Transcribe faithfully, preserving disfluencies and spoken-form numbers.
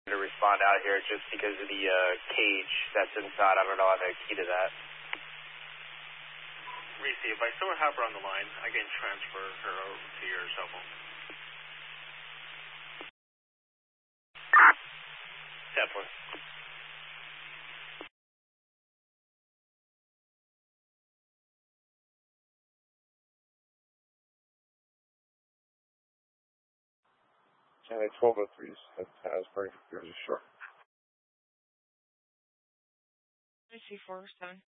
to respond out here just because of the uh, cage that's inside. I don't know if I have a key to that. Reese, if I still have her on the line, I can transfer her over to your cell phone. Definitely. Channel twelve oh three, that's Hasbury, Jersey Shore. I see four seven.